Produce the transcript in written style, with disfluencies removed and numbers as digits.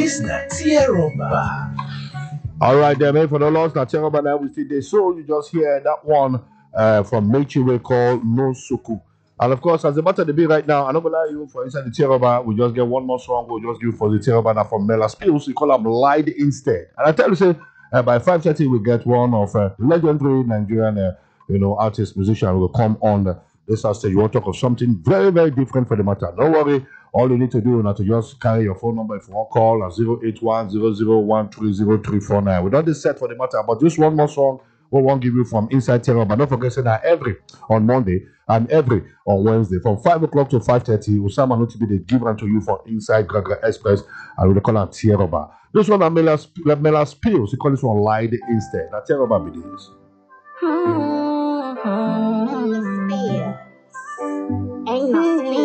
This na Tieroba. All right, then, man, for the lost Tieroba now we see this. So you just hear that one from Mechiwe called No Suku. And of course, as the matter to be right now, I don't allow you for inside the Tieroba. We just get one more song. We'll just give for the Tieroba now from Mela Spills. We call them Lied Instead. And I tell you, say, by 5:30 we get one of legendary Nigerian, artist musician will come on this stage. You want to talk of something very, very different for the matter. Don't worry. All you need to do is to just carry your phone number if you want to call at 081-001-30349. We don't set for the matter, but just one more song we won't give you from Inside Terror. But don't forget that every on Monday and every on Wednesday from 5 o'clock to 5:30, Osama not to be the giver to you for Inside Gragra Express, and we'll call it Tieroba. This one Mela Spills, we call this one Lied Instead. Now Tieroba be this. Ain't no speed.